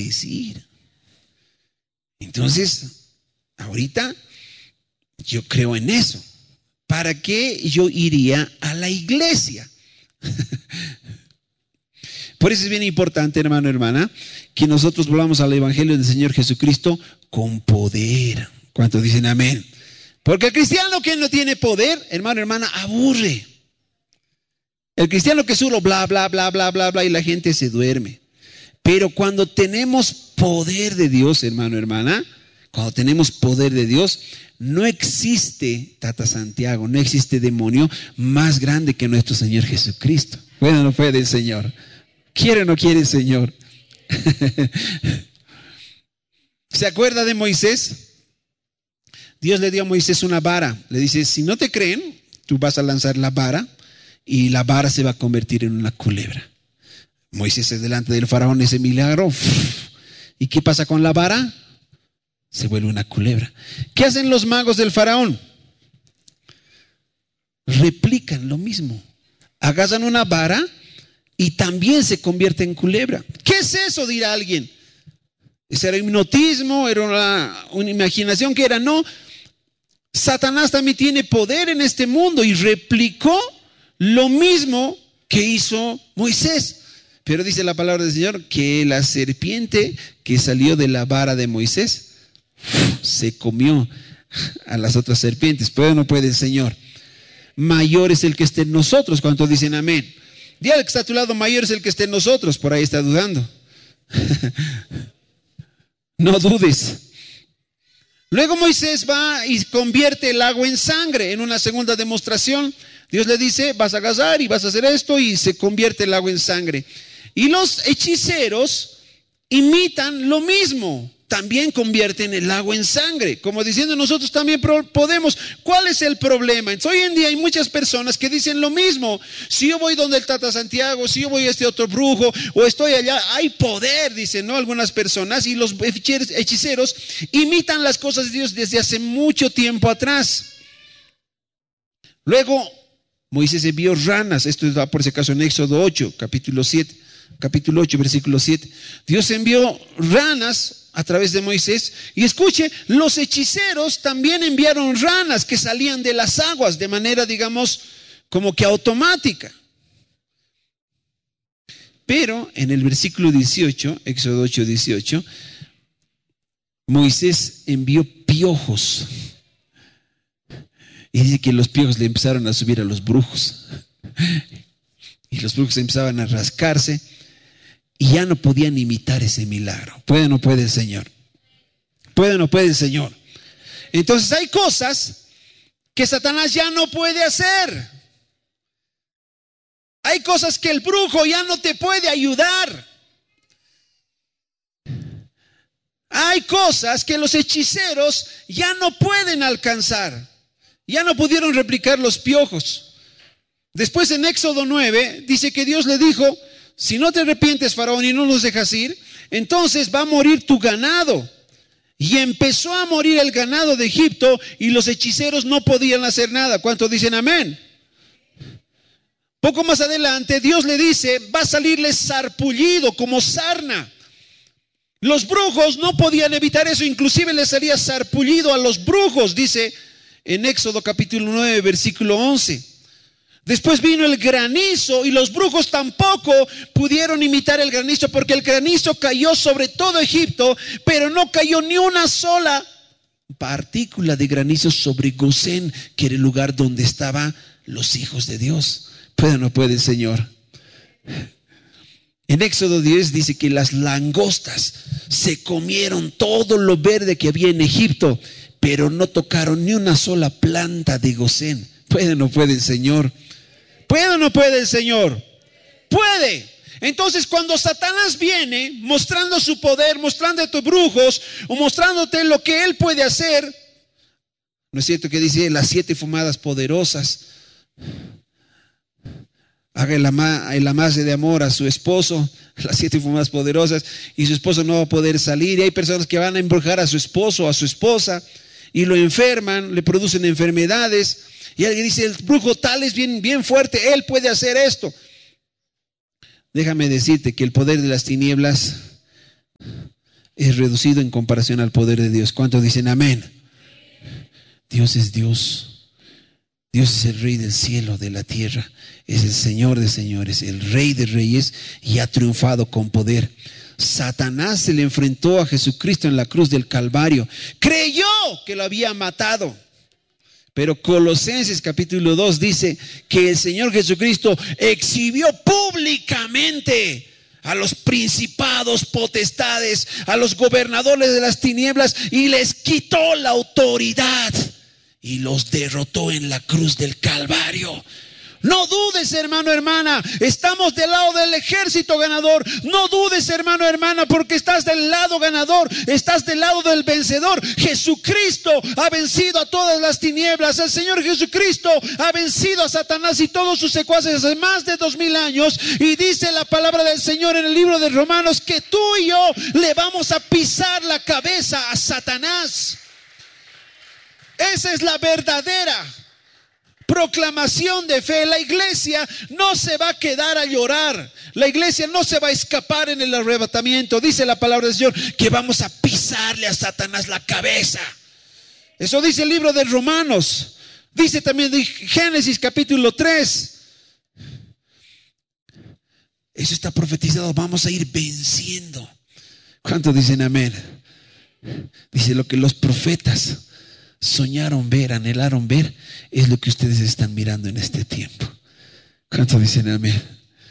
decir. Entonces, ahorita yo creo en eso. ¿Para qué yo iría a la iglesia? Por eso es bien importante, hermano, hermana, que nosotros volvamos al evangelio del Señor Jesucristo con poder. ¿Cuántos dicen amén? Porque el cristiano que no tiene poder, hermano, hermana, aburre. El cristiano que solo bla, bla, bla, bla, bla, bla y la gente se duerme. Pero cuando tenemos poder de Dios, hermano, hermana, cuando tenemos poder de Dios, no existe, Tata Santiago, no existe demonio más grande que nuestro Señor Jesucristo. Bueno, no puede el Señor. ¿Quiere o no quiere el Señor? ¿Se acuerda de Moisés? Dios le dio a Moisés una vara. Le dice, si no te creen, tú vas a lanzar la vara y la vara se va a convertir en una culebra. Moisés es delante del faraón, ese milagro. ¿Y qué pasa con la vara? Se vuelve una culebra. ¿Qué hacen los magos del faraón? Replican lo mismo. Agarran una vara y también se convierte en culebra. ¿Qué es eso? Dirá alguien. ¿Ese era hipnotismo? ¿Era una imaginación? ¿Qué era? No. Satanás también tiene poder en este mundo y replicó lo mismo que hizo Moisés. Pero dice la palabra del Señor que la serpiente que salió de la vara de Moisés se comió a las otras serpientes. ¿Puede o no puede el Señor? Mayor es el que esté en nosotros. ¿Cuántos dicen amén? Dile al que está a tu lado, mayor es el que esté en nosotros. Por ahí está dudando. No dudes. Luego Moisés va y convierte el agua en sangre en una segunda demostración. Dios le dice, vas a agarrar y vas a hacer esto, y se convierte el agua en sangre. Y los hechiceros imitan lo mismo. También convierten el agua en sangre, como diciendo nosotros también podemos. ¿Cuál es el problema? Entonces, hoy en día hay muchas personas que dicen lo mismo. Si yo voy donde el Tata Santiago, si yo voy a este otro brujo, o estoy allá, hay poder, dicen, ¿no? Algunas personas, y los hechiceros imitan las cosas de Dios desde hace mucho tiempo atrás. Luego Moisés envió ranas. Esto está por si acaso en Éxodo 8, capítulo 8, versículo 7. Dios envió ranas a través de Moisés. Y escuche, los hechiceros también enviaron ranas que salían de las aguas de manera, digamos, como que automática. Pero en el versículo 18, Éxodo 8, 18, Moisés envió piojos. Y dice que los piojos le empezaron a subir a los brujos. Y los brujos empezaban a rascarse. Y ya no podían imitar ese milagro. ¿Puede o no puede el Señor? ¿Puede o no puede el Señor? Entonces hay cosas que Satanás ya no puede hacer. Hay cosas que el brujo ya no te puede ayudar. Hay cosas que los hechiceros ya no pueden alcanzar. Ya no pudieron replicar los piojos. Después en Éxodo 9 dice que Dios le dijo, si no te arrepientes, Faraón, y no los dejas ir, entonces va a morir tu ganado. Y empezó a morir el ganado de Egipto y los hechiceros no podían hacer nada. ¿Cuántos dicen amén? Poco más adelante Dios le dice, va a salirles sarpullido como sarna. Los brujos no podían evitar eso, inclusive les salía sarpullido a los brujos, dice en Éxodo capítulo 9, versículo 11. Después vino el granizo y los brujos tampoco pudieron imitar el granizo, porque el granizo cayó sobre todo Egipto, pero no cayó ni una sola partícula de granizo sobre Gosén, que era el lugar donde estaban los hijos de Dios. ¿Puede o no puede el Señor? En Éxodo 10 dice que las langostas se comieron todo lo verde que había en Egipto, pero no tocaron ni una sola planta de Gosén. ¿Puede o no puede el Señor? ¿Puede o no puede el Señor? Puede. Entonces cuando Satanás viene mostrando su poder, mostrándote brujos o mostrándote lo que él puede hacer, ¿no es cierto que dice las 7 fumadas poderosas? Haga el amarse de amor a su esposo, las 7 fumadas poderosas, y su esposo no va a poder salir. Y hay personas que van a embrujar a su esposo o a su esposa y lo enferman, le producen enfermedades. Y alguien dice, el brujo tal es bien fuerte, él puede hacer esto. Déjame decirte que el poder de las tinieblas es reducido en comparación al poder de Dios. ¿Cuántos dicen amén? Dios es Dios. Dios es el Rey del cielo, de la tierra. Es el Señor de señores, el Rey de reyes, y ha triunfado con poder. Satanás se le enfrentó a Jesucristo en la cruz del Calvario. Creyó que lo había matado. Pero Colosenses capítulo 2 dice que el Señor Jesucristo exhibió públicamente a los principados, potestades, a los gobernadores de las tinieblas, y les quitó la autoridad y los derrotó en la cruz del Calvario. No dudes, hermano, hermana, estamos del lado del ejército ganador. No dudes, hermano, hermana, porque estás del lado ganador, estás del lado del vencedor. Jesucristo ha vencido a todas las tinieblas. El Señor Jesucristo ha vencido a Satanás y todos sus secuaces hace más de 2000 años. Y dice la palabra del Señor en el libro de Romanos que tú y yo le vamos a pisar la cabeza a Satanás. Esa es la verdadera proclamación de fe. La iglesia no se va a quedar a llorar. La iglesia no se va a escapar en el arrebatamiento. Dice la palabra del Señor que vamos a pisarle a Satanás la cabeza. Eso dice el libro de Romanos. Dice también de Génesis capítulo 3. Eso está profetizado. Vamos a ir venciendo. ¿Cuántos dicen amén? Dice lo que los profetas soñaron ver, anhelaron ver, es lo que ustedes están mirando en este tiempo. ¿Cuántos dicen amén?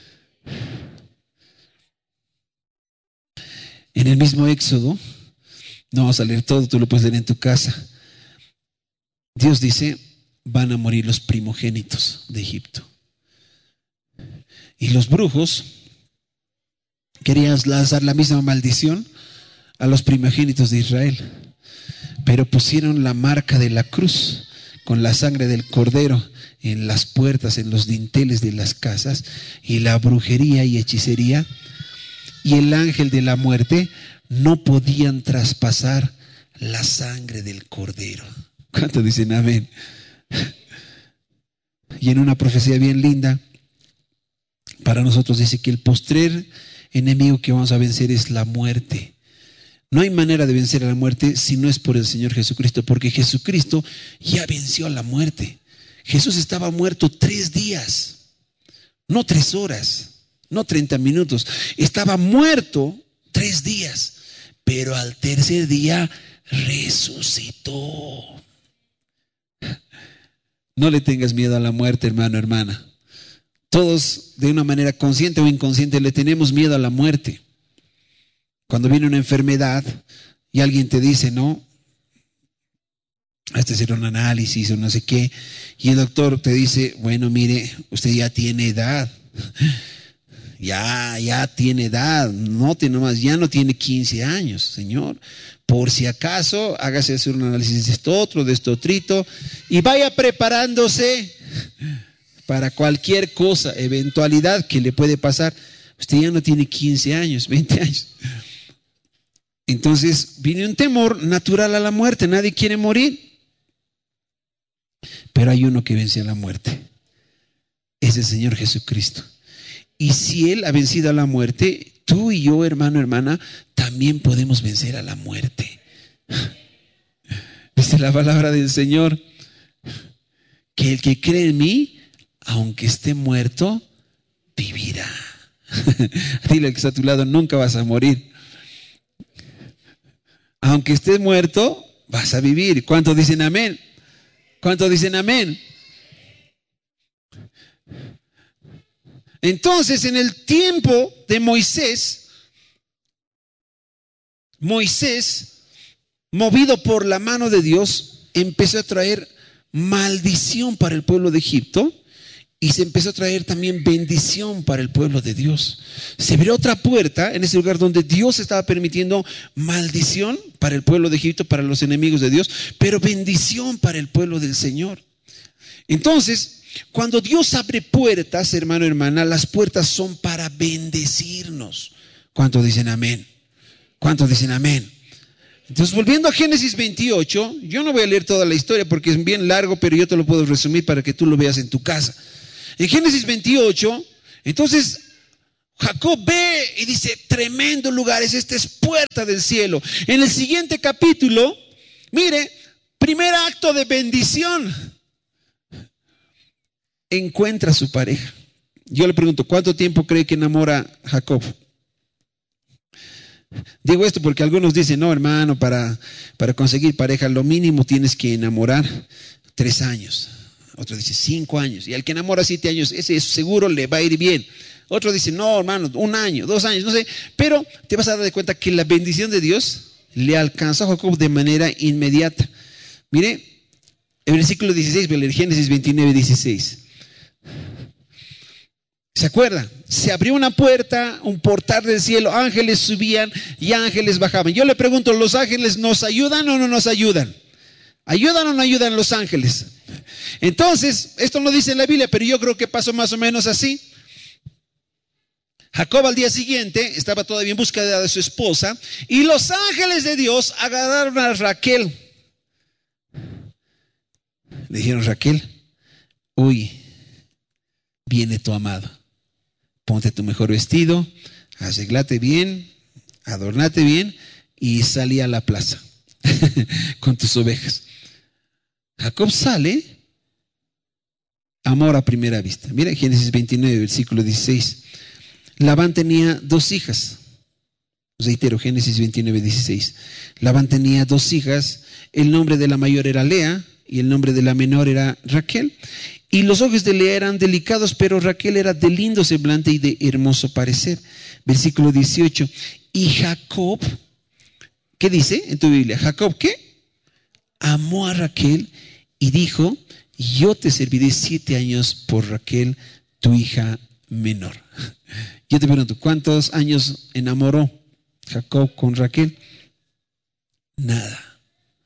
En el mismo Éxodo, no vamos a leer todo, tú lo puedes leer en tu casa. Dios dice, van a morir los primogénitos de Egipto. Y los brujos querían lanzar la misma maldición a los primogénitos de Israel, pero pusieron la marca de la cruz con la sangre del cordero en las puertas, en los dinteles de las casas, y la brujería y hechicería y el ángel de la muerte no podían traspasar la sangre del cordero. ¿Cuántos dicen amén? Y en una profecía bien linda para nosotros dice que el postrer enemigo que vamos a vencer es la muerte. No hay manera de vencer a la muerte si no es por el Señor Jesucristo, porque Jesucristo ya venció a la muerte. Jesús estaba muerto 3 días, no 3 horas, no 30 minutos. Estaba muerto 3 días, pero al tercer día resucitó. No le tengas miedo a la muerte, hermano, hermana. Todos, de una manera consciente o inconsciente, le tenemos miedo a la muerte. Cuando viene una enfermedad y alguien te dice, no, este será un análisis o no sé qué, y el doctor te dice, bueno, mire, usted ya tiene edad, ya tiene edad, no tiene más, ya no tiene 15 años, señor. Por si acaso, hágase hacer un análisis de esto otro, de esto otrito, y vaya preparándose para cualquier cosa, eventualidad que le puede pasar. Usted ya no tiene 15 años, 20 años. Entonces viene un temor natural a la muerte. Nadie quiere morir, pero hay uno que vence a la muerte. Es el Señor Jesucristo. Y si Él ha vencido a la muerte, tú y yo, hermano, hermana, también podemos vencer a la muerte. Dice la palabra del Señor que el que cree en mí, aunque esté muerto, vivirá. Dile al que está a tu lado, nunca vas a morir. Aunque estés muerto, vas a vivir. ¿Cuántos dicen amén? ¿Cuántos dicen amén? Entonces, en el tiempo de Moisés, movido por la mano de Dios, empezó a traer maldición para el pueblo de Egipto. Y se empezó a traer también bendición para el pueblo de Dios. Se abrió otra puerta en ese lugar donde Dios estaba permitiendo maldición para el pueblo de Egipto, para los enemigos de Dios, pero bendición para el pueblo del Señor. Entonces, cuando Dios abre puertas, hermano, hermana, las puertas son para bendecirnos. ¿Cuántos dicen amén? ¿Cuántos dicen amén? Entonces, volviendo a Génesis 28, yo no voy a leer toda la historia porque es bien largo, pero yo te lo puedo resumir para que tú lo veas en tu casa. En Génesis 28, entonces Jacob ve y dice, tremendo lugar, esta es puerta del cielo. En el siguiente capítulo, mire, primer acto de bendición, encuentra a su pareja. Yo le pregunto, ¿cuánto tiempo cree que enamora Jacob? Digo esto porque algunos dicen, no, hermano, para conseguir pareja lo mínimo tienes que enamorar 3 años. Otro dice 5 años. Y al que enamora 7 años, ese seguro le va a ir bien. Otro dice, no, hermano, 1 año, 2 años, no sé. Pero te vas a dar cuenta que la bendición de Dios le alcanzó a Jacob de manera inmediata. Mire, el versículo 16, Génesis 29, 16. ¿Se acuerda? Se abrió una puerta, un portal del cielo, ángeles subían y ángeles bajaban. Yo le pregunto, ¿los ángeles nos ayudan o no nos ayudan? ¿Ayudan o no ayudan los ángeles? Entonces, esto no dice en la Biblia, pero yo creo que pasó más o menos así. Jacob al día siguiente estaba todavía en búsqueda de su esposa y los ángeles de Dios agarraron a Raquel. Le dijeron, Raquel, uy, viene tu amado. Ponte tu mejor vestido, arréglate bien, adornate bien y salí a la plaza con tus ovejas. Jacob sale, amor a primera vista. Mira Génesis 29, versículo 16. Labán tenía 2 hijas. Reitero, Génesis 29, 16. Labán tenía 2 hijas. El nombre de la mayor era Lea y el nombre de la menor era Raquel. Y los ojos de Lea eran delicados, pero Raquel era de lindo semblante y de hermoso parecer. Versículo 18. Y Jacob, ¿qué dice en tu Biblia? Jacob, ¿qué? Amó a Raquel y dijo, yo te serviré 7 años por Raquel, tu hija menor. Yo te pregunto, ¿cuántos años enamoró Jacob con Raquel? Nada.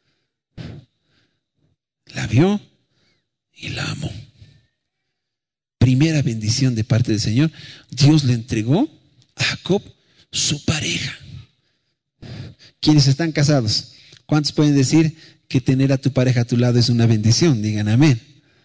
La vio y la amó. Primera bendición de parte del Señor. Dios le entregó a Jacob su pareja. Quienes están casados, ¿cuántos pueden decir que tener a tu pareja a tu lado es una bendición? Digan amén.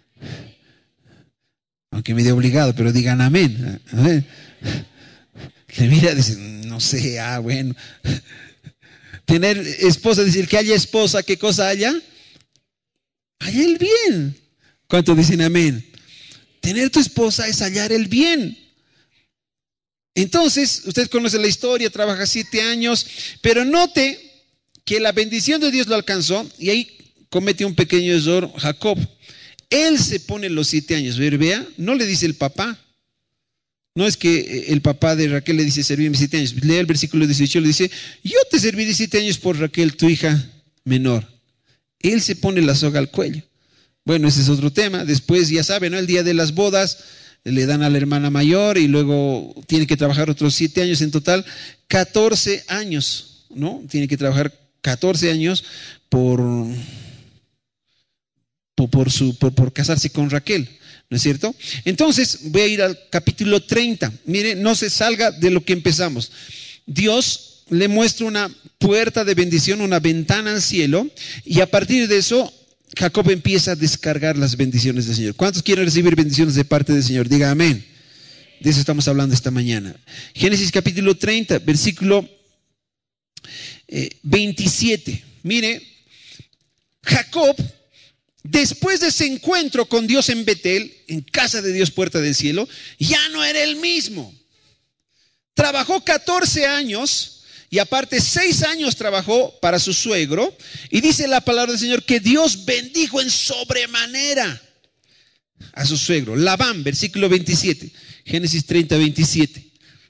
Aunque me dé obligado, pero digan amén. Amén. Le mira y dice, no sé, bueno. Tener esposa, decir que haya esposa, ¿qué cosa haya? Haya el bien. ¿Cuántos dicen amén? Tener tu esposa es hallar el bien. Entonces, usted conoce la historia, trabaja 7 años, pero note que la bendición de Dios lo alcanzó y ahí comete un pequeño error Jacob. Él se pone los 7 años. Vea, no le dice el papá. No es que el papá de Raquel le dice, servirme 7 años. Lea el versículo 18, le dice, yo te serviré 7 años por Raquel, tu hija menor. Él se pone la soga al cuello. Bueno, ese es otro tema. Después, ya saben, ¿no? El día de las bodas le dan a la hermana mayor y luego tiene que trabajar otros 7 años. En total, 14 años, ¿no? Tiene que trabajar 14 años por casarse con Raquel, ¿no es cierto? Entonces, voy a ir al capítulo 30. Mire, no se salga de lo que empezamos. Dios le muestra una puerta de bendición, una ventana al cielo, y a partir de eso, Jacob empieza a descargar las bendiciones del Señor. ¿Cuántos quieren recibir bendiciones de parte del Señor? Diga amén. De eso estamos hablando esta mañana. Génesis capítulo 30, versículo 27. Mire, Jacob, después de ese encuentro con Dios en Betel, en casa de Dios, puerta del cielo, ya no era el mismo. Trabajó 14 años y aparte 6 años trabajó para su suegro. Y dice la palabra del Señor que Dios bendijo en sobremanera a su suegro. Labán, versículo 27. Génesis 30, 27.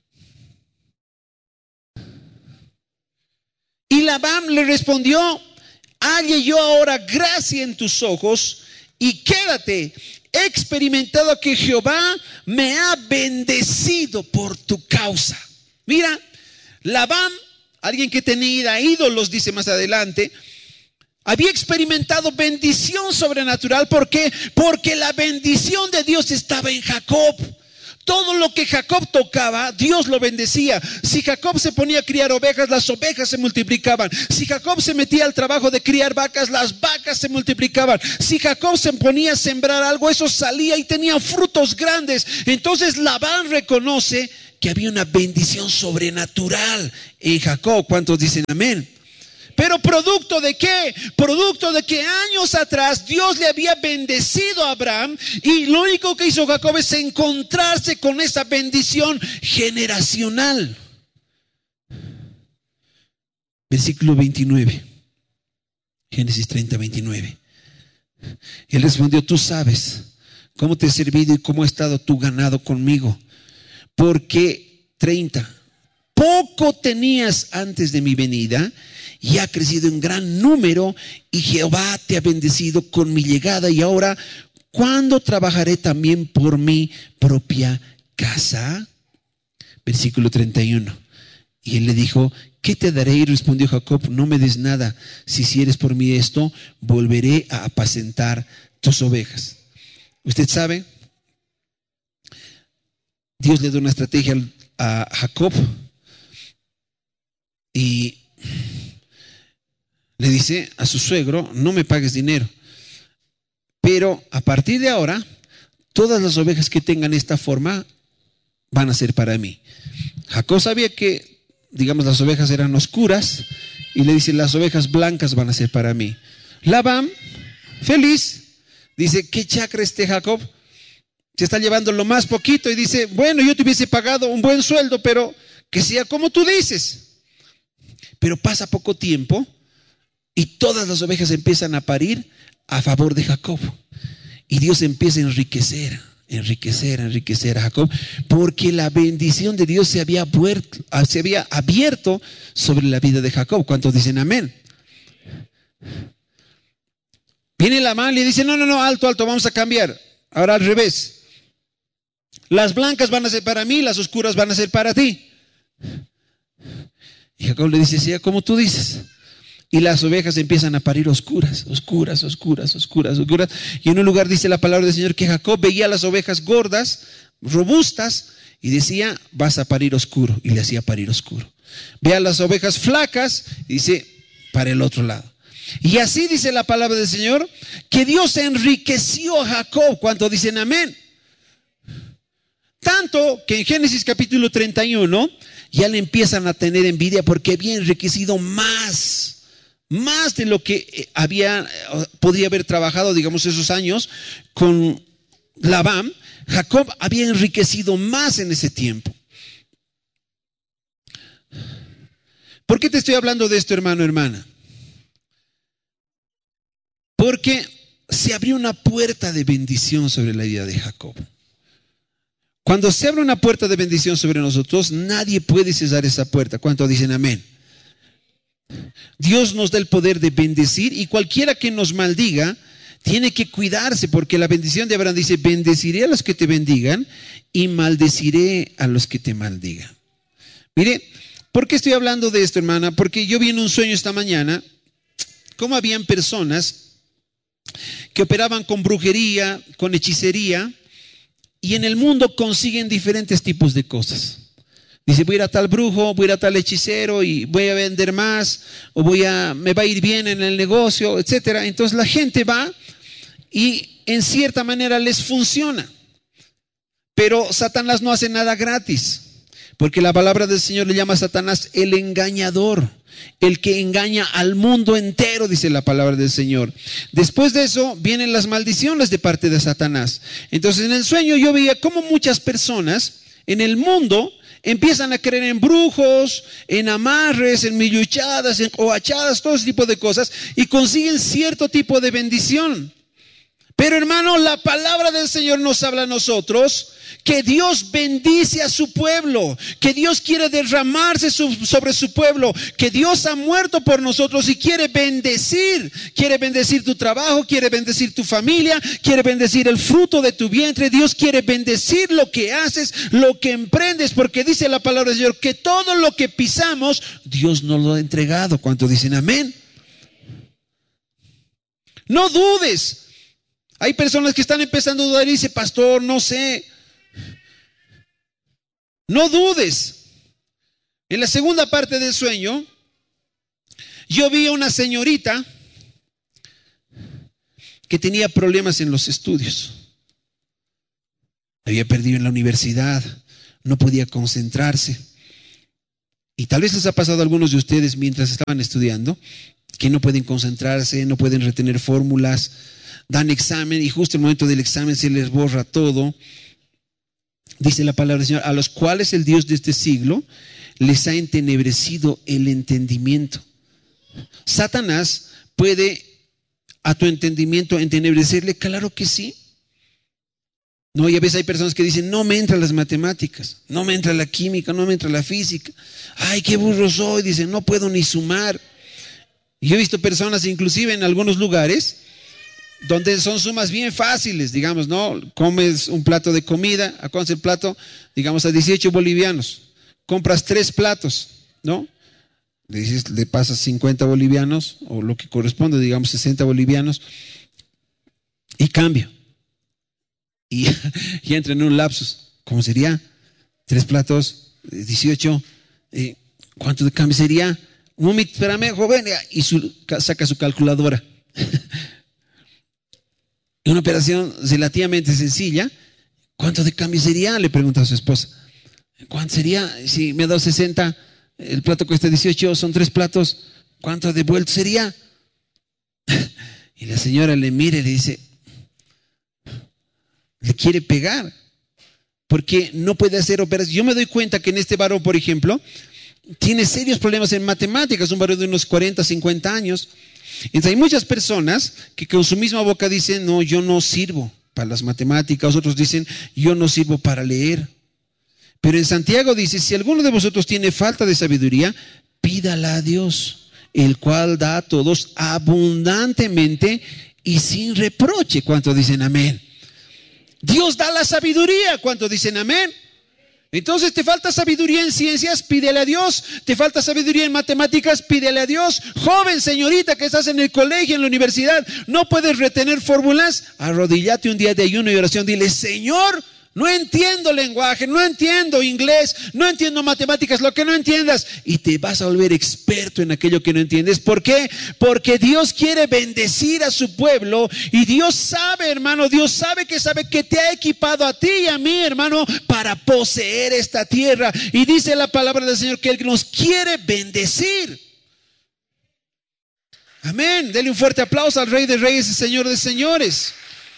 Y Labán le respondió, halle yo ahora gracia en tus ojos y quédate. He experimentado que Jehová me ha bendecido por tu causa. Mira, Labán, alguien que tenía ídolos, dice más adelante, había experimentado bendición sobrenatural. ¿Por qué? Porque la bendición de Dios estaba en Jacob. Todo lo que Jacob tocaba, Dios lo bendecía. Si Jacob se ponía a criar ovejas, las ovejas se multiplicaban. Si Jacob se metía al trabajo de criar vacas, las vacas se multiplicaban. Si Jacob se ponía a sembrar algo, eso salía y tenía frutos grandes. Entonces Labán reconoce que había una bendición sobrenatural en Jacob. ¿Cuántos dicen amén? Pero ¿producto de qué? Producto de que años atrás Dios le había bendecido a Abraham, y lo único que hizo Jacob es encontrarse con esa bendición generacional. Versículo 29. Génesis 30, 29. Él respondió: tú sabes cómo te he servido y cómo ha estado tu ganado conmigo. Porque 30. Poco tenías antes de mi venida y ha crecido en gran número, y Jehová te ha bendecido con mi llegada. Y ahora, ¿cuándo trabajaré también por mi propia casa? Versículo 31. Y él le dijo: ¿qué te daré? Y respondió Jacob: no me des nada. Si hicieres por mí esto, volveré a apacentar tus ovejas. Usted sabe, Dios le da una estrategia a Jacob y le dice a su suegro: no me pagues dinero, pero a partir de ahora todas las ovejas que tengan esta forma van a ser para mí. Jacob sabía que, digamos, las ovejas eran oscuras, y le dice: las ovejas blancas van a ser para mí. Labán, feliz, dice: qué chacra Jacob, se está llevando lo más poquito, y dice: bueno, yo te hubiese pagado un buen sueldo, pero que sea como tú dices. Pero pasa poco tiempo y todas las ovejas empiezan a parir a favor de Jacob, y Dios empieza a enriquecer a Jacob, porque la bendición de Dios se había abierto sobre la vida de Jacob. ¿Cuántos dicen amén? Viene Labán y le dice: no, alto, vamos a cambiar. Ahora al revés. Las blancas van a ser para mí, las oscuras van a ser para ti. Y Jacob le dice: sí, como tú dices. Y las ovejas empiezan a parir oscuras. Y en un lugar dice la palabra del Señor que Jacob veía las ovejas gordas, robustas, y decía: vas a parir oscuro. Y le hacía parir oscuro. Ve a las ovejas flacas y dice: para el otro lado. Y así dice la palabra del Señor que Dios enriqueció a Jacob. ¿Cuántos dicen amén? Tanto que en Génesis capítulo 31 ya le empiezan a tener envidia, porque había enriquecido más de lo que podría haber trabajado, digamos, esos años con Labán. Jacob había enriquecido más en ese tiempo. ¿Por qué te estoy hablando de esto, hermano, hermana? Porque se abrió una puerta de bendición sobre la vida de Jacob. Cuando se abre una puerta de bendición sobre nosotros, nadie puede cesar esa puerta. ¿Cuántos dicen amén? Dios nos da el poder de bendecir, y cualquiera que nos maldiga tiene que cuidarse, porque la bendición de Abraham dice: bendeciré a los que te bendigan y maldeciré a los que te maldigan. Mire, ¿por qué estoy hablando de esto, hermana? Porque yo vi en un sueño esta mañana cómo habían personas que operaban con brujería, con hechicería, y en el mundo consiguen diferentes tipos de cosas. Dice: voy a ir a tal brujo, voy a ir a tal hechicero y voy a vender más, o me va a ir bien en el negocio, etcétera. Entonces la gente va y en cierta manera les funciona. Pero Satanás no hace nada gratis, porque la palabra del Señor le llama a Satanás el engañador, el que engaña al mundo entero, dice la palabra del Señor. Después de eso vienen las maldiciones de parte de Satanás. Entonces en el sueño yo veía cómo muchas personas en el mundo empiezan a creer en brujos, en amarres, en milluchadas, en coachadas, todo ese tipo de cosas, y consiguen cierto tipo de bendición. Pero hermano, la palabra del Señor nos habla a nosotros que Dios bendice a su pueblo, que Dios quiere derramarse sobre su pueblo, que Dios ha muerto por nosotros y quiere bendecir tu trabajo, quiere bendecir tu familia, quiere bendecir el fruto de tu vientre. Dios quiere bendecir lo que haces, lo que emprendes, porque dice la palabra del Señor que todo lo que pisamos, Dios nos lo ha entregado. ¿Cuántos dicen amén? No dudes. Hay personas que están empezando a dudar y dicen: pastor, no sé. No dudes. En la segunda parte del sueño, yo vi a una señorita que tenía problemas en los estudios. Había perdido en la universidad, no podía concentrarse. Y tal vez les ha pasado a algunos de ustedes mientras estaban estudiando, que no pueden concentrarse, no pueden retener fórmulas, dan examen y justo en el momento del examen se les borra todo. Dice la palabra del Señor, a los cuales el Dios de este siglo les ha entenebrecido el entendimiento. Satanás puede a tu entendimiento entenebrecerle, claro que sí. No, y a veces hay personas que dicen, no me entran las matemáticas, no me entra la química, no me entra la física. Ay, qué burro soy, dicen, no puedo ni sumar. Y yo he visto personas, inclusive en algunos lugares, donde son sumas bien fáciles, digamos, ¿no? Comes un plato de comida, ¿a cuánto es el plato? Digamos a 18 bolivianos. Compras 3 platos, ¿no? Le pasas 50 bolivianos, o lo que corresponde, digamos 60 bolivianos, y cambio. Y ya entra en un lapsus. ¿Cómo sería? 3 platos, 18, ¿cuánto de cambio sería? Un momento, espérame, joven, y saca su calculadora. Una operación relativamente sencilla. ¿Cuánto de cambio sería? Le pregunta a su esposa. ¿Cuánto sería? Si me ha dado 60, el plato cuesta 18, son 3 platos. ¿Cuánto de vuelto sería? Y la señora le mira y le dice, le quiere pegar, porque no puede hacer operaciones. Yo me doy cuenta que en este varón, por ejemplo, tiene serios problemas en matemáticas, un varón de unos 40, 50 años. Entonces hay muchas personas que con su misma boca dicen, no, yo no sirvo para las matemáticas. Otros dicen, yo no sirvo para leer. Pero en Santiago dice, si alguno de vosotros tiene falta de sabiduría, pídala a Dios, el cual da a todos abundantemente y sin reproche. ¿Cuántos dicen amén? Dios da la sabiduría. ¿Cuántos dicen amén? Entonces, te falta sabiduría en ciencias, pídele a Dios. Te falta sabiduría en matemáticas, pídele a Dios. Joven, señorita, que estás en el colegio, en la universidad, no puedes retener fórmulas, arrodíllate un día de ayuno y oración, dile, Señor, no entiendo lenguaje, no entiendo inglés, no entiendo matemáticas, lo que no entiendas, y te vas a volver experto en aquello que no entiendes. ¿Por qué? Porque Dios quiere bendecir a su pueblo, y Dios sabe, hermano, Dios sabe que te ha equipado a ti y a mí, hermano, para poseer esta tierra. Y dice la palabra del Señor que Él nos quiere bendecir. Amén. Dele un fuerte aplauso al Rey de Reyes y Señor de Señores.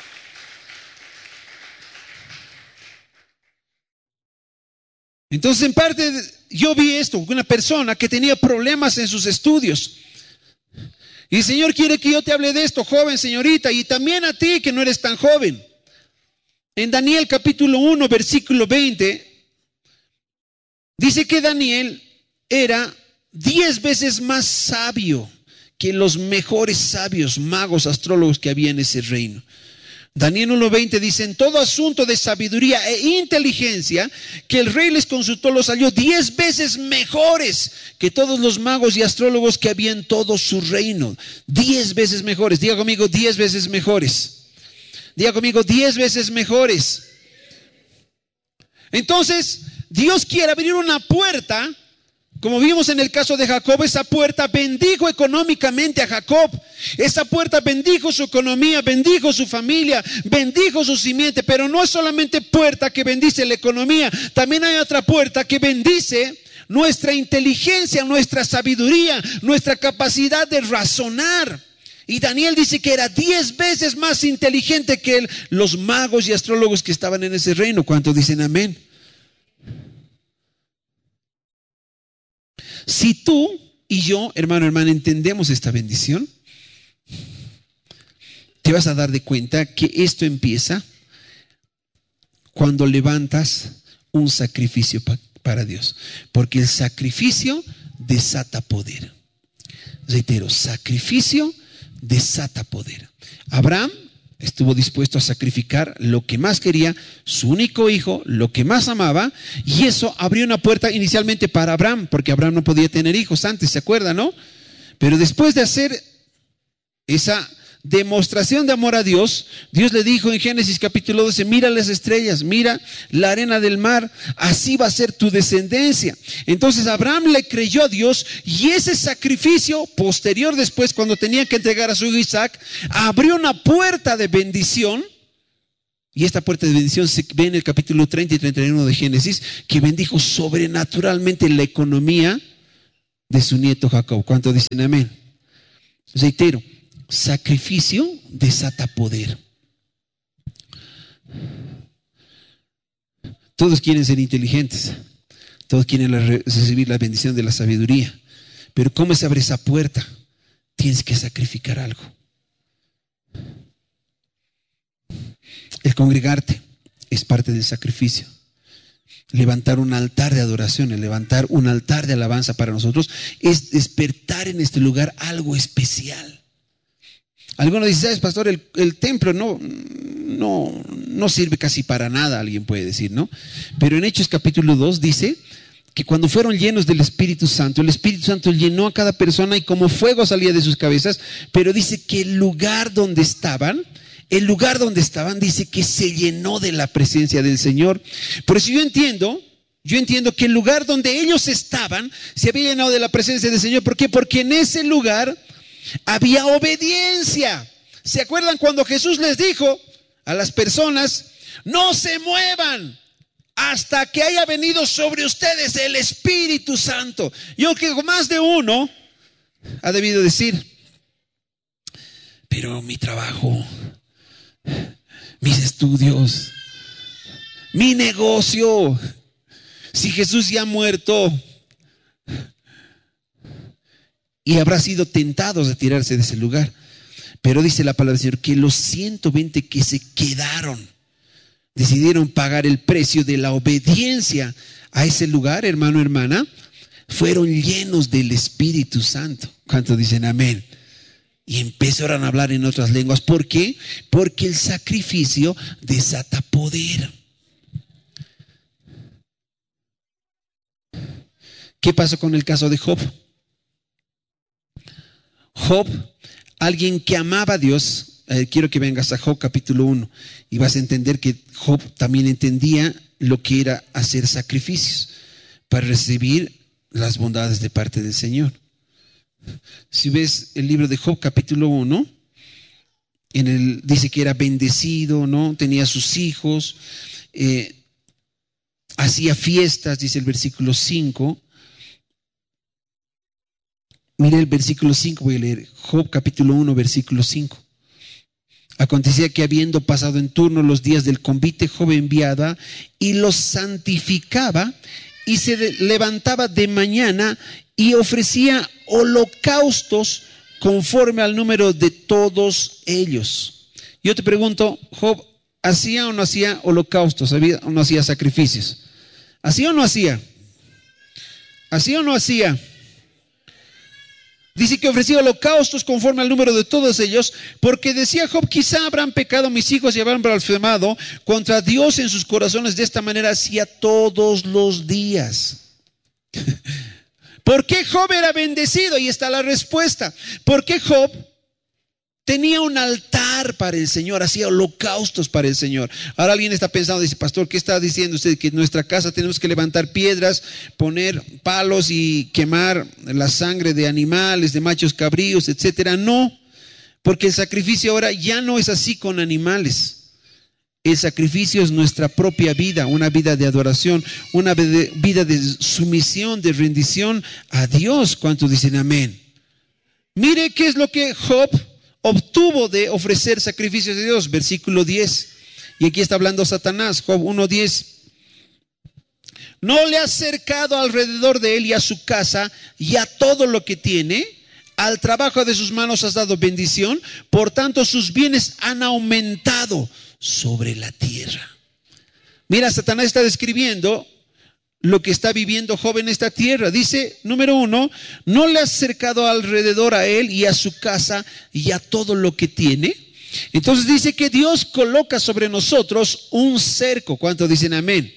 Entonces, en parte, yo vi esto, una persona que tenía problemas en sus estudios. Y el Señor quiere que yo te hable de esto, joven, señorita, y también a ti que no eres tan joven. En Daniel capítulo 1, versículo 20, dice que Daniel era 10 veces más sabio que los mejores sabios, magos, astrólogos que había en ese reino. Daniel 1:20 dice, en todo asunto de sabiduría e inteligencia que el rey les consultó, los halló 10 veces mejores que todos los magos y astrólogos que había en todo su reino. 10 veces mejores. Diga conmigo, 10 veces mejores. Diga conmigo, 10 veces mejores. Entonces, Dios quiere abrir una puerta. Como vimos en el caso de Jacob, esa puerta bendijo económicamente a Jacob. Esa puerta bendijo su economía, bendijo su familia, bendijo su simiente. Pero no es solamente puerta que bendice la economía, también hay otra puerta que bendice nuestra inteligencia, nuestra sabiduría, nuestra capacidad de razonar. Y Daniel dice que era 10 veces más inteligente que los magos y astrólogos que estaban en ese reino. ¿Cuántos dicen amén? Si tú y yo, hermano, hermana, entendemos esta bendición, te vas a dar de cuenta que esto empieza cuando levantas un sacrificio para Dios. Porque el sacrificio desata poder. Reitero, sacrificio desata poder. Abraham estuvo dispuesto a sacrificar lo que más quería, su único hijo, lo que más amaba, y eso abrió una puerta inicialmente para Abraham, porque Abraham no podía tener hijos antes, ¿se acuerdan, no? Pero después de hacer esa demostración de amor a Dios, Dios le dijo en Génesis capítulo 12, mira las estrellas, mira la arena del mar, así va a ser tu descendencia. Entonces Abraham le creyó a Dios, y ese sacrificio posterior después, cuando tenía que entregar a su hijo Isaac, abrió una puerta de bendición. Y esta puerta de bendición se ve en el capítulo 30 y 31 de Génesis, que bendijo sobrenaturalmente la economía de su nieto Jacob. ¿Cuántos dicen amén? Reitero, sacrificio desata poder. Todos quieren ser inteligentes, todos quieren recibir la bendición de la sabiduría, pero ¿cómo se abre esa puerta? Tienes que sacrificar algo. El congregarte es parte del sacrificio. Levantar un altar de adoración, el levantar un altar de alabanza para nosotros es despertar en este lugar algo especial. Algunos dicen, ¿sabes, pastor? El templo no sirve casi para nada, alguien puede decir, ¿no? Pero en Hechos capítulo 2 dice que cuando fueron llenos del Espíritu Santo, el Espíritu Santo llenó a cada persona y como fuego salía de sus cabezas, pero dice que el lugar donde estaban, dice que se llenó de la presencia del Señor. Por eso yo entiendo que el lugar donde ellos estaban se había llenado de la presencia del Señor. ¿Por qué? Porque en ese lugar había obediencia. ¿Se acuerdan cuando Jesús les dijo a las personas, no se muevan hasta que haya venido sobre ustedes el Espíritu Santo? Yo creo que más de uno ha debido decir, pero mi trabajo, mis estudios, mi negocio, si Jesús ya ha muerto, y habrá sido tentados a tirarse de ese lugar. Pero dice la palabra del Señor que los 120 que se quedaron decidieron pagar el precio de la obediencia a ese lugar, hermano, hermana, fueron llenos del Espíritu Santo. ¿Cuántos dicen amén? Y empezaron a hablar en otras lenguas. ¿Por qué? Porque el sacrificio desata poder. ¿Qué pasó con el caso de Job? Job, alguien que amaba a Dios, quiero que vengas a Job capítulo 1 y vas a entender que Job también entendía lo que era hacer sacrificios para recibir las bondades de parte del Señor. Si ves el libro de Job capítulo 1, dice que era bendecido, ¿no? Tenía sus hijos, hacía fiestas, dice el versículo 5. Mira el versículo 5, voy a leer Job capítulo 1, versículo 5. Acontecía que habiendo pasado en turno los días del convite, Job enviaba y los santificaba y se levantaba de mañana y ofrecía holocaustos conforme al número de todos ellos. Yo te pregunto, Job, ¿hacía o no hacía holocaustos? ¿Hacía o no hacía sacrificios? ¿Hacía o no hacía? ¿Hacía o no hacía? Dice que ofrecía holocaustos conforme al número de todos ellos, porque decía Job, quizá habrán pecado mis hijos y habrán blasfemado contra Dios en sus corazones. De esta manera hacía todos los días. ¿Por qué Job era bendecido? Ahí está la respuesta. ¿Por qué Job tenía un altar para el Señor, hacía holocaustos para el Señor? Ahora alguien está pensando, dice, pastor, ¿qué está diciendo usted? Que en nuestra casa tenemos que levantar piedras, poner palos y quemar la sangre de animales, de machos cabríos, etcétera. No, porque el sacrificio ahora ya no es así con animales. El sacrificio es nuestra propia vida, una vida de adoración, una vida de sumisión, de rendición a Dios. ¿Cuántos dicen amén? Mire qué es lo que Job obtuvo de ofrecer sacrificios a Dios, versículo 10. Y aquí está hablando Satanás, Job 1:10. No le has cercado alrededor de él y a su casa y a todo lo que tiene. Al trabajo de sus manos has dado bendición. Por tanto, sus bienes han aumentado sobre la tierra. Mira, Satanás está describiendo lo que está viviendo Job en esta tierra. Dice, número 1, no le has cercado alrededor a él y a su casa y a todo lo que tiene. Entonces dice que Dios coloca sobre nosotros un cerco. ¿Cuántos dicen amén?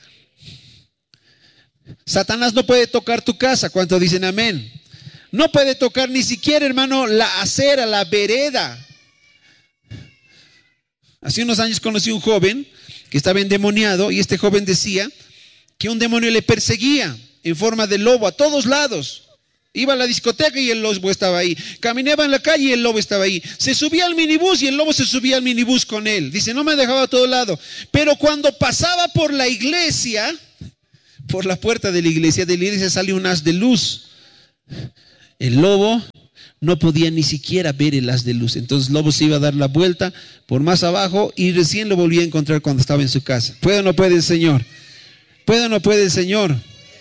Satanás no puede tocar tu casa. ¿Cuántos dicen amén? No puede tocar ni siquiera, hermano, la acera, la vereda. Hace unos años conocí un joven que estaba endemoniado y este joven decía que un demonio le perseguía en forma de lobo a todos lados. Iba a la discoteca y el lobo estaba ahí. Caminaba en la calle y el lobo estaba ahí. Se subía al minibús y el lobo se subía al minibús con él. Dice, no me dejaba a todo lado. Pero cuando pasaba por la iglesia, por la puerta de la iglesia salió un haz de luz. El lobo no podía ni siquiera ver el haz de luz. Entonces el lobo se iba a dar la vuelta por más abajo y recién lo volvía a encontrar cuando estaba en su casa. ¿Puede o no puede el Señor? ¿Puede o no puede el Señor?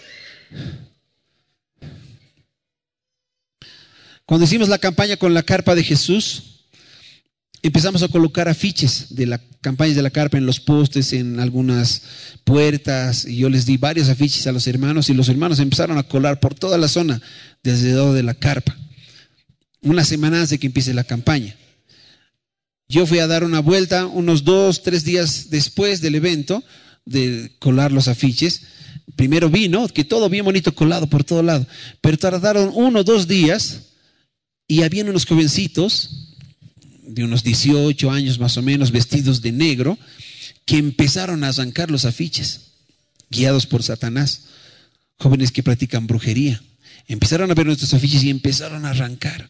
Cuando hicimos la campaña con la carpa de Jesús, empezamos a colocar afiches de las campañas de la carpa en los postes, en algunas puertas, y yo les di varios afiches a los hermanos y los hermanos empezaron a colar por toda la zona de alrededor de la carpa. Una semana antes de que empiece la campaña. Yo fui a dar una vuelta unos 2-3 días después del evento de colar los afiches. Primero vi, ¿no?, que todo bien bonito colado por todo lado, pero tardaron 1 o 2 días. Y habían unos jovencitos de unos 18 años más o menos, vestidos de negro, que empezaron a arrancar los afiches, guiados por Satanás. Jóvenes que practican brujería. Empezaron a ver nuestros afiches y empezaron a arrancar.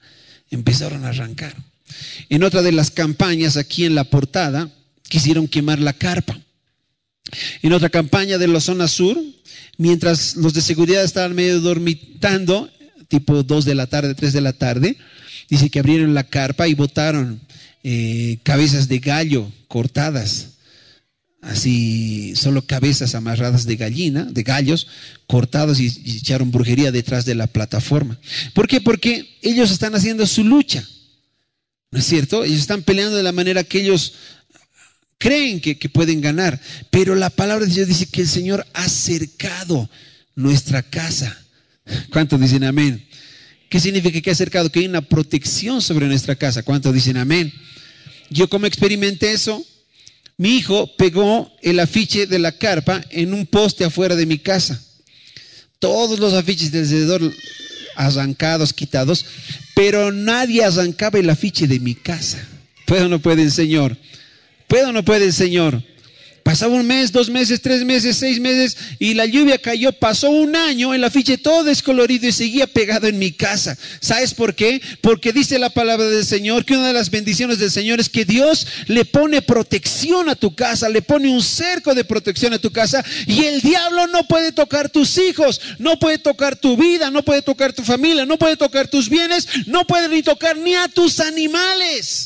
En otra de las campañas, aquí en la portada, quisieron quemar la carpa. En otra campaña de la zona sur, mientras los de seguridad estaban medio dormitando, tipo 2 de la tarde, 3 de la tarde, dice que abrieron la carpa y botaron cabezas de gallo cortadas, así, solo cabezas amarradas de gallina, de gallos cortados, y echaron brujería detrás de la plataforma. ¿Por qué? Porque ellos están haciendo su lucha, ¿no es cierto? Ellos están peleando de la manera que ellos creen que pueden ganar, pero la palabra de Dios dice que el Señor ha cercado nuestra casa. ¿Cuántos dicen amén? ¿Qué significa que ha acercado? Que hay una protección sobre nuestra casa. ¿Cuántos dicen amén? Yo, como experimenté eso, mi hijo pegó el afiche de la carpa en un poste afuera de mi casa. Todos los afiches de alrededor arrancados, quitados, pero nadie arrancaba el afiche de mi casa. ¿Puede o no puede el Señor? ¿Puede o no puede el Señor? Pasaba 1 mes, 2 meses, 3 meses, 6 meses y la lluvia cayó. Pasó 1 año, el afiche todo descolorido y seguía pegado en mi casa. ¿Sabes por qué? Porque dice la palabra del Señor que una de las bendiciones del Señor es que Dios le pone protección a tu casa, le pone un cerco de protección a tu casa, y el diablo no puede tocar tus hijos, no puede tocar tu vida, no puede tocar tu familia, no puede tocar tus bienes, no puede ni tocar ni a tus animales.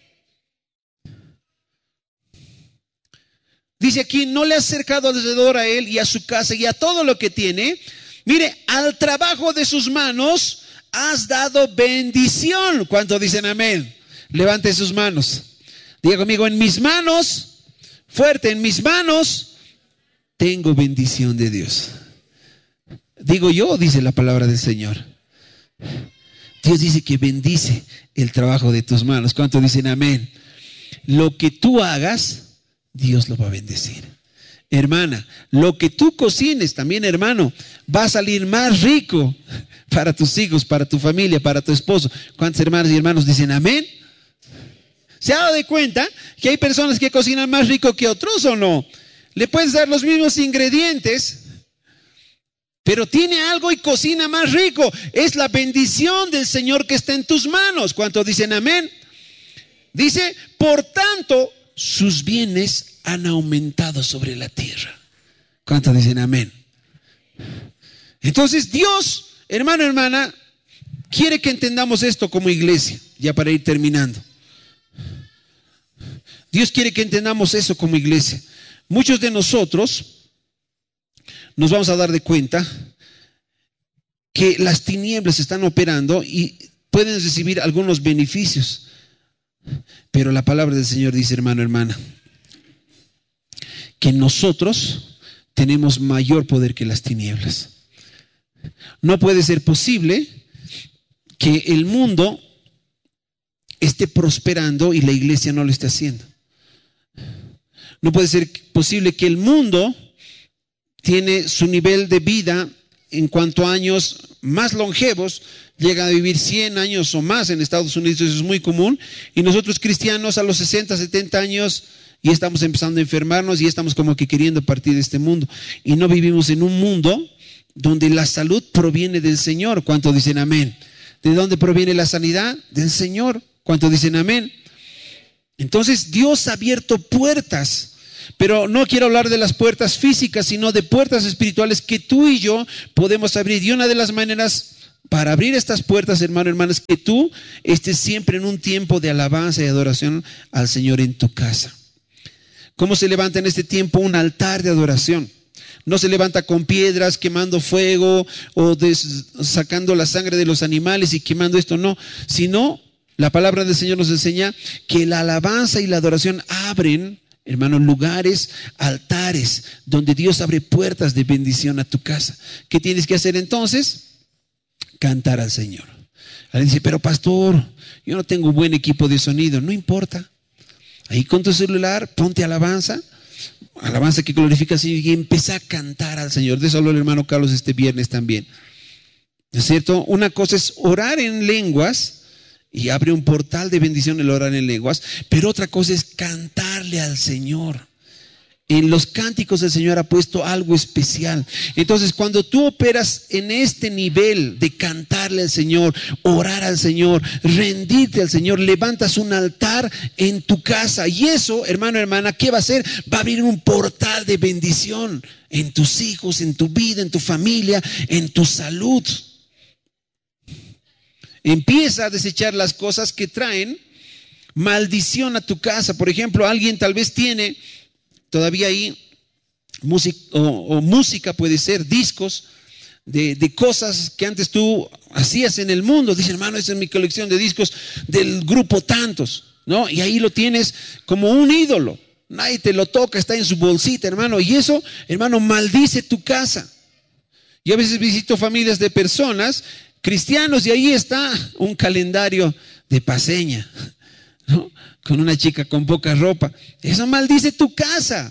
Dice aquí, no le has acercado alrededor a él y a su casa y a todo lo que tiene. Mire, al trabajo de sus manos has dado bendición. ¿Cuántos dicen amén? Levante sus manos. Diga conmigo, en mis manos, fuerte, en mis manos, tengo bendición de Dios. Digo yo, dice la palabra del Señor. Dios dice que bendice el trabajo de tus manos. ¿Cuántos dicen amén? Lo que tú hagas, Dios lo va a bendecir. Hermana, lo que tú cocines también, hermano, va a salir más rico para tus hijos, para tu familia, para tu esposo. ¿Cuántos hermanos y hermanos dicen amén? ¿Se ha dado de cuenta que hay personas que cocinan más rico que otros o no? Le puedes dar los mismos ingredientes, pero tiene algo y cocina más rico. Es la bendición del Señor que está en tus manos. ¿Cuántos dicen amén? Dice, por tanto, sus bienes han aumentado sobre la tierra. ¿Cuántos dicen amén? Entonces Dios, hermano, hermana, quiere que entendamos esto como iglesia, ya para ir terminando. Dios quiere que entendamos eso como iglesia. Muchos de nosotros nos vamos a dar de cuenta que las tinieblas están operando y pueden recibir algunos beneficios. Pero la palabra del Señor dice, hermano, hermana, que nosotros tenemos mayor poder que las tinieblas. No puede ser posible que el mundo esté prosperando y la iglesia no lo esté haciendo. No puede ser posible que el mundo tiene su nivel de vida en cuanto a años más longevos, llega a vivir 100 años o más en Estados Unidos, eso es muy común, y nosotros cristianos a los 60, 70 años ya estamos empezando a enfermarnos y estamos como que queriendo partir de este mundo, y no vivimos en un mundo donde la salud proviene del Señor. ¿Cuántos dicen amén? ¿De dónde proviene la sanidad? Del Señor. ¿Cuántos dicen amén? Entonces Dios ha abierto puertas, pero no quiero hablar de las puertas físicas, sino de puertas espirituales que tú y yo podemos abrir. Y una de las maneras para abrir estas puertas, hermano, hermana, es que tú estés siempre en un tiempo de alabanza y adoración al Señor en tu casa. ¿Cómo se levanta en este tiempo un altar de adoración? No se levanta con piedras, quemando fuego o sacando la sangre de los animales y quemando esto, no, sino la palabra del Señor nos enseña que la alabanza y la adoración abren, hermanos, lugares, altares, donde Dios abre puertas de bendición a tu casa. ¿Qué tienes que hacer entonces? Cantar al Señor. Alguien dice, pero pastor, yo no tengo buen equipo de sonido. No importa. Ahí con tu celular, ponte alabanza que glorifica al Señor y empieza a cantar al Señor. De eso habló el hermano Carlos este viernes también. ¿No es cierto? Una cosa es orar en lenguas, y abre un portal de bendición el orar en lenguas, pero otra cosa es cantarle al Señor. En los cánticos el Señor ha puesto algo especial. Entonces, cuando tú operas en este nivel de cantarle al Señor, orar al Señor, rendirte al Señor, levantas un altar en tu casa. Y eso, hermano, hermana, ¿qué va a hacer? Va a abrir un portal de bendición en tus hijos, en tu vida, en tu familia, en tu salud. Empieza a desechar las cosas que traen maldición a tu casa. Por ejemplo, alguien tal vez tiene todavía ahí música, puede ser discos de cosas que antes tú hacías en el mundo. Dice, hermano, esa es mi colección de discos del grupo tantos, ¿no? Y ahí lo tienes como un ídolo. Nadie te lo toca, está en su bolsita, hermano. Y eso, hermano, maldice tu casa. Y a veces visito familias de personas cristianos y ahí está un calendario de paseña, ¿no? Con una chica con poca ropa. Eso maldice tu casa.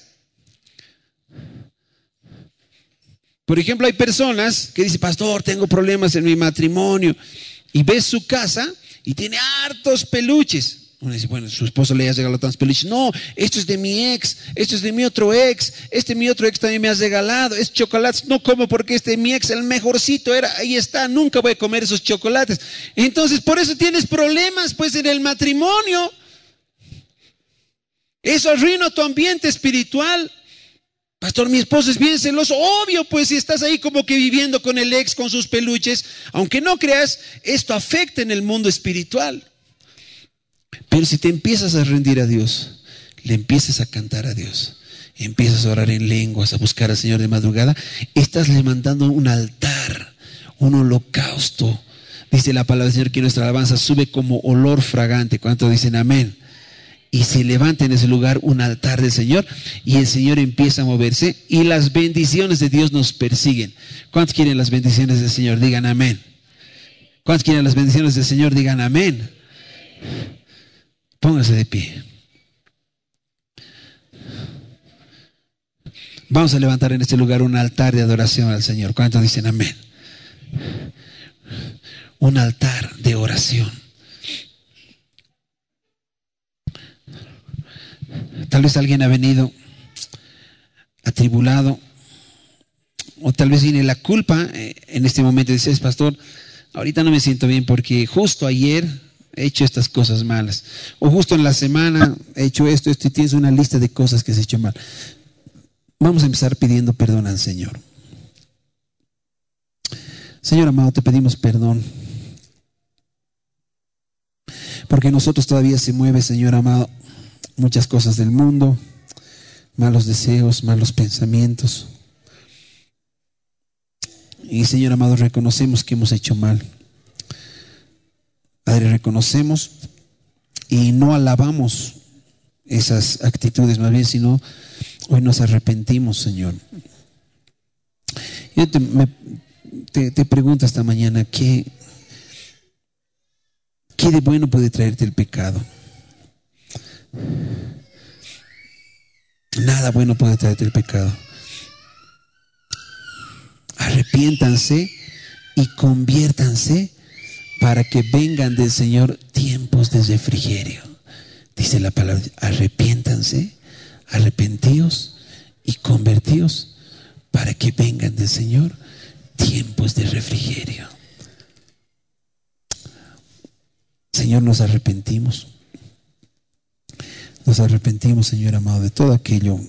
Por ejemplo, hay personas que dicen, pastor, tengo problemas en mi matrimonio, y ves su casa y tiene hartos peluches. Uno dice, bueno, su esposo le ha regalado tantos peluches. No, esto es de mi ex, esto es de mi otro ex, mi otro ex también me ha regalado. Es chocolates, no como porque este mi ex, el mejorcito era, ahí está, nunca voy a comer esos chocolates. Entonces, por eso tienes problemas, pues, en el matrimonio. Eso arruina tu ambiente espiritual. Pastor, mi esposo es bien celoso. Obvio, pues, si estás ahí como que viviendo con el ex, con sus peluches, aunque no creas, esto afecta en el mundo espiritual. Pero si te empiezas a rendir a Dios, le empiezas a cantar a Dios, empiezas a orar en lenguas, a buscar al Señor de madrugada, estás levantando un altar, un holocausto. Dice la palabra del Señor que nuestra alabanza sube como olor fragante. ¿Cuántos dicen amén? Y se levanta en ese lugar un altar del Señor y el Señor empieza a moverse y las bendiciones de Dios nos persiguen. ¿Cuántos quieren las bendiciones del Señor? Digan amén. ¿Cuántos quieren las bendiciones del Señor? Digan amén. Póngase de pie. Vamos a levantar en este lugar un altar de adoración al Señor. ¿Cuántos dicen amén? Un altar de oración. Tal vez alguien ha venido atribulado, o tal vez viene la culpa en este momento. Dices, pastor, ahorita no me siento bien porque justo ayer he hecho estas cosas malas, o justo en la semana he hecho esto, y tienes una lista de cosas que has hecho mal. Vamos a empezar pidiendo perdón al Señor. Señor amado, te pedimos perdón, porque nosotros todavía se mueve, Señor amado, muchas cosas del mundo, malos deseos, malos pensamientos. Y Señor amado, reconocemos que hemos hecho mal. Padre, reconocemos y no alabamos esas actitudes, más bien, sino hoy nos arrepentimos, Señor. Yo te pregunto esta mañana, ¿qué de bueno puede traerte el pecado? Nada bueno puede traerte el pecado. Arrepiéntanse y conviértanse para que vengan del Señor tiempos de refrigerio. Dice la palabra, arrepiéntanse, arrepentíos y convertíos para que vengan del Señor tiempos de refrigerio. Señor, nos arrepentimos. Nos arrepentimos, Señor amado, de todo aquello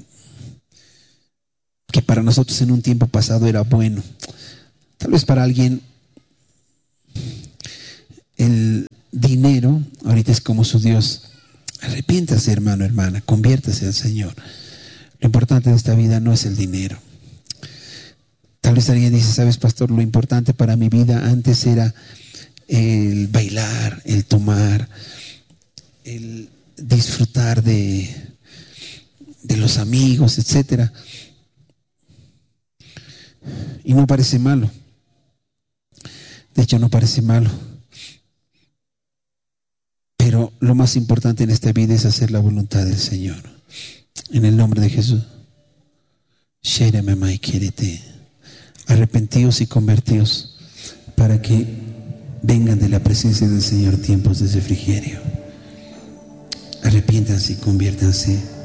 que para nosotros en un tiempo pasado era bueno. Tal vez para alguien el dinero ahorita es como su Dios. Arrepiéntase, hermano, hermana, conviértase al Señor. Lo importante de esta vida no es el dinero. Tal vez alguien dice, sabes, pastor, lo importante para mi vida antes era el bailar, el tomar, el disfrutar de los amigos, etcétera. Y no parece malo. De hecho, no parece malo. Pero lo más importante en esta vida es hacer la voluntad del Señor. En el nombre de Jesús. Arrepentíos y convertíos para que vengan de la presencia del Señor tiempos de refrigerio. Arrepiéntanse y conviértanse.